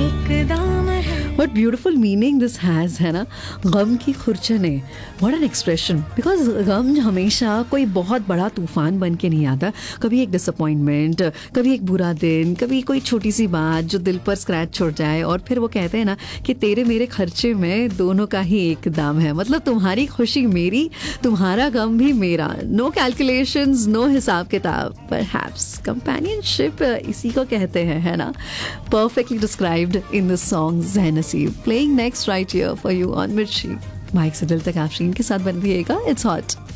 एक दाम है। What beautiful meaning this has, है ना? गम की खुरचने, what an expression. Because गम हमेशा कोई बहुत बड़ा तूफान बन के नहीं आता. कभी एक डिसअपॉइंटमेंट, कभी एक बुरा दिन, कभी कोई छोटी सी बात जो दिल पर स्क्रैच छोड़ जाए, और फिर वो कहते हैं ना कि तेरे मेरे खर्चे में दोनों का ही एक दाम है. मतलब तुम्हारी खुशी मेरी, तुम्हारा गम भी मेरा. नो कैलकुलेशंस, नो हिसाब किताब. Perhaps companionship इसी को कहते हैं, है ना? Perfectly described in the song Zainasib, playing next right here for you on Mirchi. Mic से दिल तक आफरीन के साथ बन रहिएगा. It's hot.